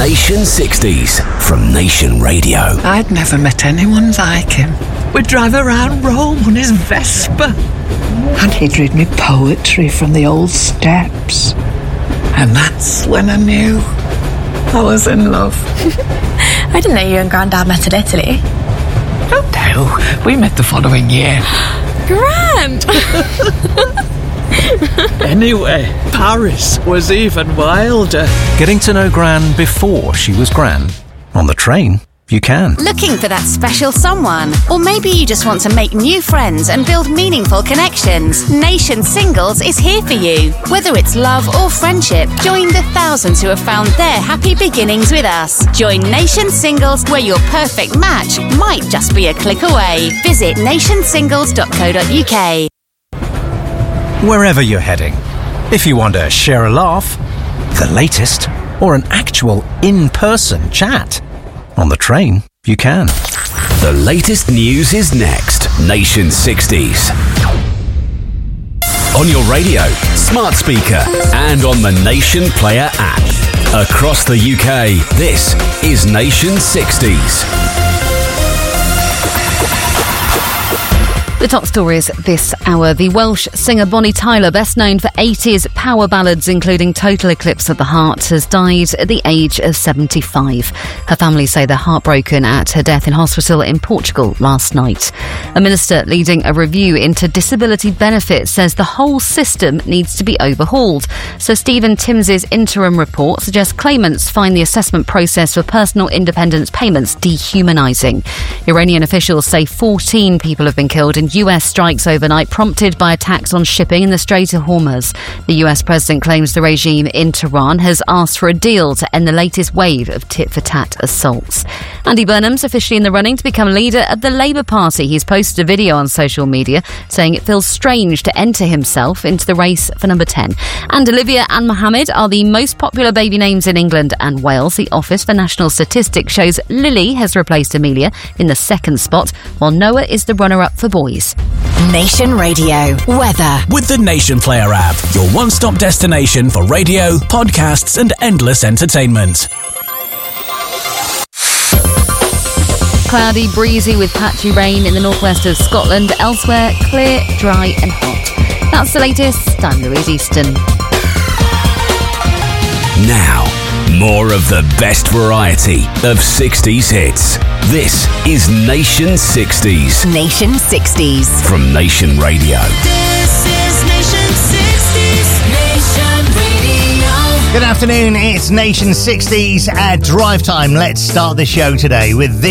Nation 60s from Nation Radio. I'd never met anyone like him. We'd drive around Rome on his Vespa. And he'd read me poetry from the old steps. And that's when I knew I was in love. I didn't know you and Grandad met in Italy. Oh no, we met the following year. Grand! Anyway, Paris was even wilder. Getting to know Gran before she was Gran. On the train, you can. Looking for that special someone? Or maybe you just want to make new friends and build meaningful connections. Nation Singles is here for you. Whether it's love or friendship, join the thousands who have found their happy beginnings with us. Join Nation Singles, where your perfect match might just be a click away. Visit nationsingles.co.uk. Wherever you're heading, if you want to share a laugh, the latest, or an actual in-person chat, on the train, you can. The latest news is next. Nation 60s. On your radio, smart speaker, and on the Nation Player app. Across the UK, this is Nation 60s. The top stories this hour. The Welsh singer Bonnie Tyler, best known for 80s power ballads including Total Eclipse of the Heart, has died at the age of 75. Her family say they're heartbroken at her death in hospital in Portugal last night. A minister leading a review into disability benefits says the whole system needs to be overhauled. So Stephen Timms' interim report suggests claimants find the assessment process for personal independence payments dehumanising. Iranian officials say 14 people have been killed in US strikes overnight, prompted by attacks on shipping in the Strait of Hormuz. The US president claims the regime in Tehran has asked for a deal to end the latest wave of tit-for-tat assaults. Andy Burnham's officially in the running to become leader of the Labour Party. He's posted a video on social media saying it feels strange to enter himself into the race for number 10. And Olivia and Mohammed are the most popular baby names in England and Wales. The Office for National Statistics shows Lily has replaced Amelia in the second spot, while Noah is the runner-up for boys. Nation Radio weather. With the Nation Player app, your one-stop destination for radio, podcasts and endless entertainment. Cloudy, breezy with patchy rain in the northwest of Scotland. Elsewhere, clear, dry and hot. That's the latest. I'm Louise Easton. Now, more of the best variety of 60s hits. This is Nation 60s. Nation 60s. From Nation Radio. This is Nation 60s. Nation Radio. Good afternoon, it's Nation 60s at Drive Time. Let's start the show today with this.